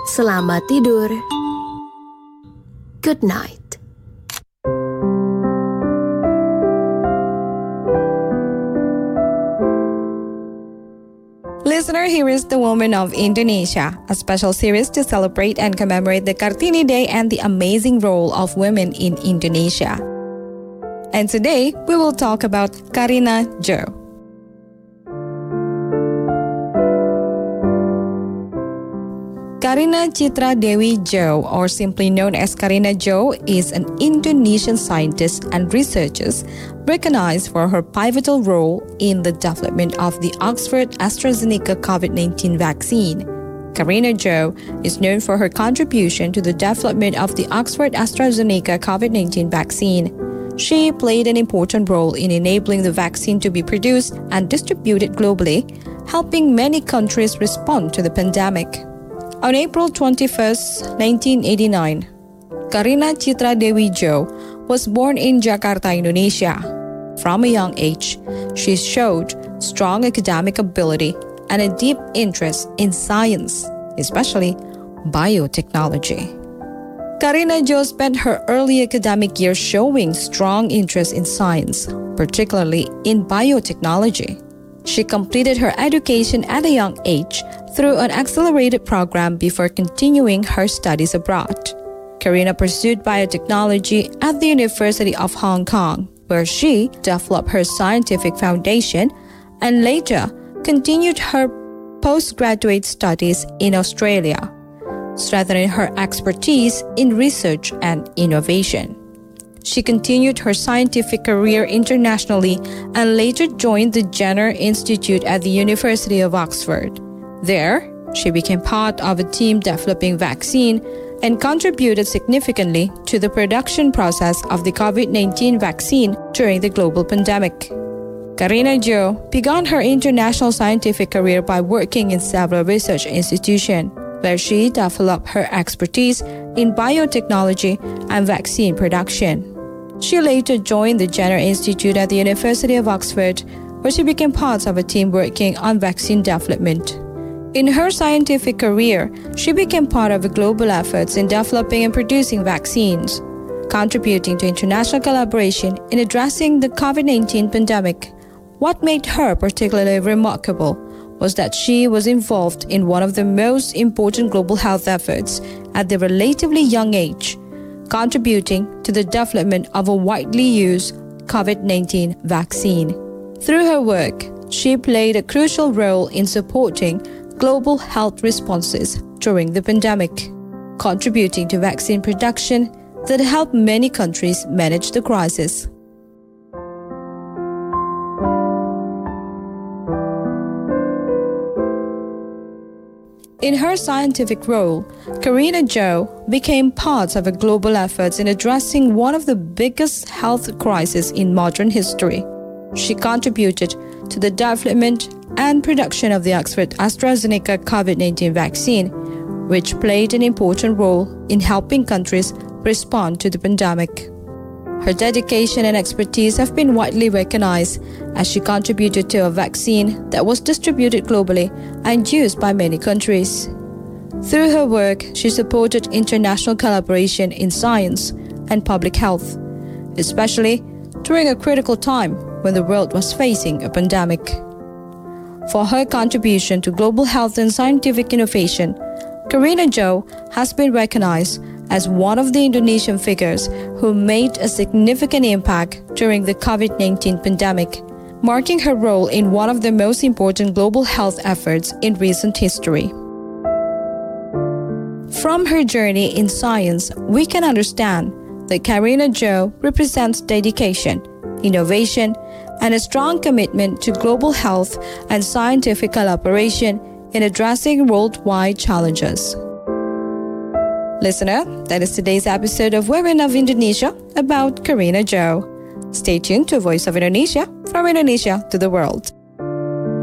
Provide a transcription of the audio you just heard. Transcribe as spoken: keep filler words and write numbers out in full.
Selamat tidur. Good night. Listener, here is The Woman of Indonesia, a special series to celebrate and commemorate the Kartini Day and the amazing role of women in Indonesia. And today, we will talk about Karina Jo. Karina Citra Dewi Jo, or simply known as Karina Jo, is an Indonesian scientist and researcher recognized for her pivotal role in the development of the Oxford AstraZeneca COVID nineteen vaccine. Karina Jo is known for her contribution to the development of the Oxford AstraZeneca COVID nineteen vaccine. She played an important role in enabling the vaccine to be produced and distributed globally, helping many countries respond to the pandemic. On April twenty-first, nineteen eighty-nine, Karina Citra Dewi Jo was born in Jakarta, Indonesia. From a young age, she showed strong academic ability and a deep interest in science, especially biotechnology. Karina Jo spent her early academic years showing strong interest in science, particularly in biotechnology. She completed her education at a young age through an accelerated program before continuing her studies abroad. Karina pursued biotechnology at the University of Hong Kong, where she developed her scientific foundation and later continued her postgraduate studies in Australia, strengthening her expertise in research and innovation. She continued her scientific career internationally and later joined the Jenner Institute at the University of Oxford. There, she became part of a team developing vaccine and contributed significantly to the production process of the COVID nineteen vaccine during the global pandemic. Karina Jo began her international scientific career by working in several research institutions, where she developed her expertise in biotechnology and vaccine production. She later joined the Jenner Institute at the University of Oxford, where she became part of a team working on vaccine development. In her scientific career, she became part of the global efforts in developing and producing vaccines, contributing to international collaboration in addressing the COVID nineteen pandemic. What made her particularly remarkable was that she was involved in one of the most important global health efforts at the relatively young age, contributing to the development of a widely used COVID nineteen vaccine. Through her work, she played a crucial role in supporting global health responses during the pandemic, contributing to vaccine production that helped many countries manage the crisis. In her scientific role, Karina Jo became part of a global effort in addressing one of the biggest health crises in modern history. She contributed to the development and production of the Oxford AstraZeneca COVID nineteen vaccine, which played an important role in helping countries respond to the pandemic. Her dedication and expertise have been widely recognized as she contributed to a vaccine that was distributed globally and used by many countries. Through her work, she supported international collaboration in science and public health, especially during a critical time when the world was facing a pandemic. For her contribution to global health and scientific innovation, Karina Jo has been recognized as one of the Indonesian figures who made a significant impact during the COVID nineteen pandemic, marking her role in one of the most important global health efforts in recent history. From her journey in science, we can understand that Karina Jo represents dedication, innovation, and a strong commitment to global health and scientific collaboration in addressing worldwide challenges. Listener, that is today's episode of Women of Indonesia about Karina Jo. Stay tuned to Voice of Indonesia, from Indonesia to the world.